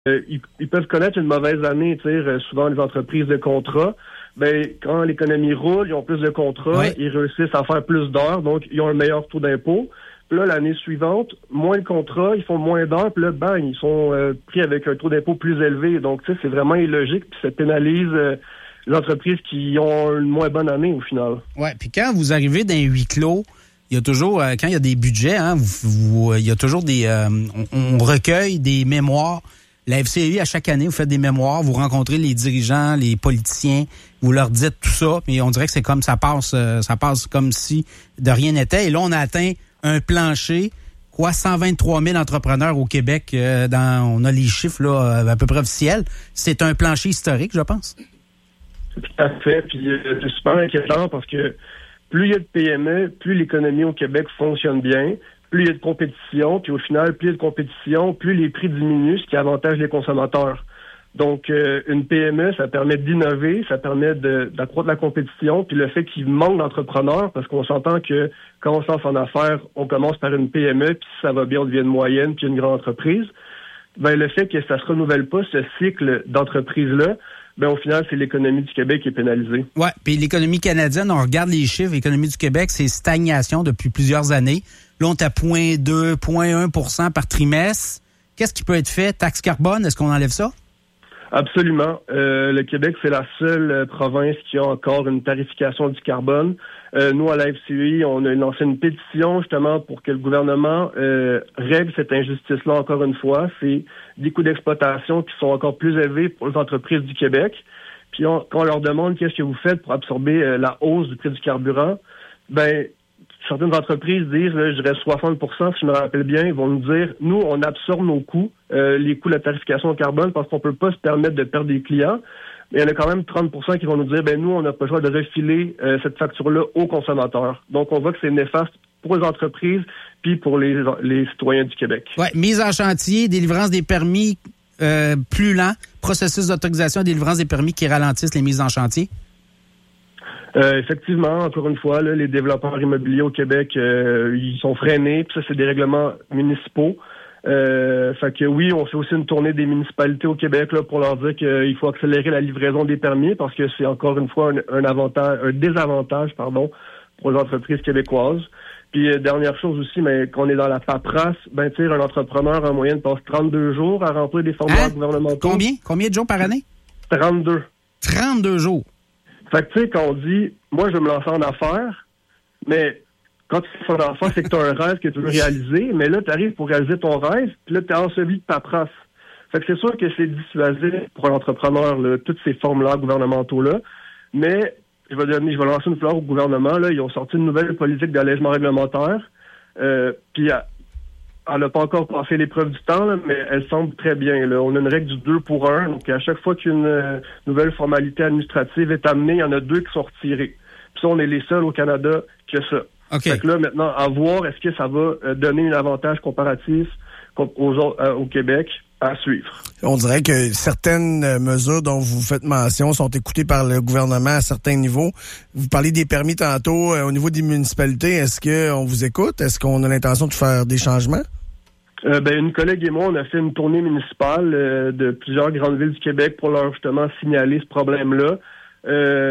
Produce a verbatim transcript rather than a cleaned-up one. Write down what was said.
euh, ils, ils peuvent connaître une mauvaise année, tu sais, euh, souvent les entreprises de contrat. Ben, quand l'économie roule, ils ont plus de contrats, ouais. ils réussissent à faire plus d'heures, donc ils ont un meilleur taux d'impôt. Puis là, l'année suivante, moins de contrats, ils font moins d'heures, puis là, ben, ils sont euh, pris avec un taux d'impôt plus élevé. Donc, tu sais, c'est vraiment illogique, puis ça pénalise euh, les entreprises qui ont une moins bonne année au final. Ouais, puis quand vous arrivez dans un huis clos, il y a toujours, euh, quand il y a des budgets, hein, vous, vous, il y a toujours des, euh, on, on recueille des mémoires. La F C I, à chaque année, vous faites des mémoires, vous rencontrez les dirigeants, les politiciens, vous leur dites tout ça, mais on dirait que c'est comme ça passe, euh, ça passe comme si de rien n'était. Et là, on a atteint un plancher, quoi, cent vingt-trois mille entrepreneurs au Québec. Euh, dans, on a les chiffres là à peu près officiels. C'est un plancher historique, je pense. Tout à fait. Puis euh, c'est super inquiétant parce que plus il y a de P M E, plus l'économie au Québec fonctionne bien. Plus il y a de compétition, puis au final, plus il y a de compétition, plus les prix diminuent, ce qui avantage les consommateurs. Donc, euh, une P M E, ça permet d'innover, ça permet de, d'accroître la compétition, puis le fait qu'il manque d'entrepreneurs, parce qu'on s'entend que quand on se lance en affaires, on commence par une P M E, puis si ça va bien, on devient une moyenne, puis une grande entreprise. Ben, le fait que ça se renouvelle pas, ce cycle d'entreprise-là, ben, au final, c'est l'économie du Québec qui est pénalisée. Ouais, puis l'économie canadienne, on regarde les chiffres, l'économie du Québec, c'est stagnation depuis plusieurs années. Là, on est à zéro virgule deux, zéro virgule un pour cent par trimestre. Qu'est-ce qui peut être fait? Taxe carbone, est-ce qu'on enlève ça? Absolument. Euh, le Québec, c'est la seule euh, province qui a encore une tarification du carbone. Euh, nous, à la F C I, on a lancé une pétition justement pour que le gouvernement euh, règle cette injustice-là encore une fois. C'est des coûts d'exploitation qui sont encore plus élevés pour les entreprises du Québec. Puis on, quand on leur demande qu'est-ce que vous faites pour absorber euh, la hausse du prix du carburant, ben certaines entreprises disent, là, je dirais soixante pour cent, si je me rappelle bien, ils vont nous dire, nous, on absorbe nos coûts, euh, les coûts de la tarification au carbone, parce qu'on peut pas se permettre de perdre des clients. Mais il y en a quand même trente pour cent qui vont nous dire, ben nous, on n'a pas le choix de refiler euh, cette facture-là aux consommateurs. Donc, on voit que c'est néfaste pour les entreprises puis pour les, les citoyens du Québec. Oui, mise en chantier, délivrance des permis euh, plus lent, processus d'autorisation et délivrance des permis qui ralentissent les mises en chantier. Euh, effectivement, encore une fois, là, les développeurs immobiliers au Québec, euh, ils sont freinés. Puis ça, c'est des règlements municipaux. Euh, fait que oui, on fait aussi une tournée des municipalités au Québec là pour leur dire qu'il faut accélérer la livraison des permis parce que c'est encore une fois un, un avantage, un désavantage, pardon, pour les entreprises québécoises. Puis euh, dernière chose aussi, mais quand on est dans la paperasse, ben tu sais, un entrepreneur en moyenne passe trente-deux jours à remplir des formulaires hein? gouvernementaux. Combien? Combien de jours par année? trente-deux. trente-deux jours. Fait que tu sais, quand on dit, moi je vais me lancer en affaires, mais quand tu fais en affaires, c'est que tu as un rêve que tu veux réaliser, mais là, tu arrives pour réaliser ton rêve, puis là, tu es enseveli de paperasse. Fait que c'est sûr que c'est dissuasif pour un entrepreneur, là, tous ces formulaires gouvernementaux-là, mais je vais donner, je vais lancer une fleur au gouvernement, là, ils ont sorti une nouvelle politique d'allègement réglementaire, euh, puis elle n'a pas encore passé l'épreuve du temps, là, mais elle semble très bien. Là. On a une règle du deux pour un, donc à chaque fois qu'une euh, nouvelle formalité administrative est amenée, il y en a deux qui sont retirés. Puis ça, on est les seuls au Canada qui a ça. Okay. Fait que là, maintenant, à voir, est-ce que ça va euh, donner un avantage comparatif aux autres, euh, au Québec à suivre. On dirait que certaines mesures dont vous faites mention sont écoutées par le gouvernement à certains niveaux. Vous parlez des permis tantôt. Euh, au niveau des municipalités, est-ce qu'on vous écoute? Est-ce qu'on a l'intention de faire des changements? Euh, ben, une collègue et moi, on a fait une tournée municipale euh, de plusieurs grandes villes du Québec pour leur justement signaler ce problème-là. Euh,